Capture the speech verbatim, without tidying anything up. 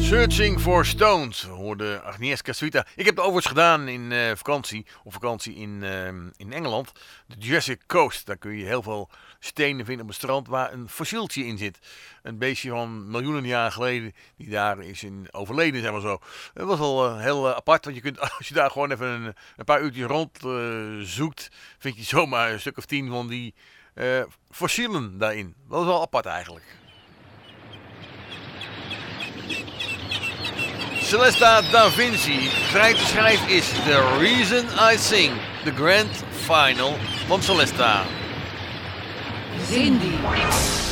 Searching for Stones, hoorde Agnieszka Suita. Ik heb het overigens gedaan in uh, vakantie, of vakantie in, uh, in Engeland. De Jurassic Coast, daar kun je heel veel stenen vinden op het strand waar een fossieltje in zit. Een beestje van miljoenen jaren geleden, die daar is in overleden, zeg maar zo. Het was wel uh, heel uh, apart, want je kunt, als je daar gewoon even een, een paar uurtjes rond uh, zoekt, vind je zomaar een stuk of tien van die uh, fossielen daarin. Dat is wel apart eigenlijk. Celesta Da Vinci, vrij te schrijven is The Reason I Sing, de grand final van Celesta. Cindy.